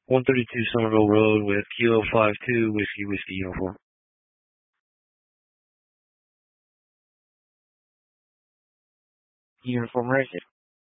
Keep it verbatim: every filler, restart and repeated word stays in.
one thirty-two Somerville Road with Kilo five two Whiskey Whiskey Uniform. Uniform rated.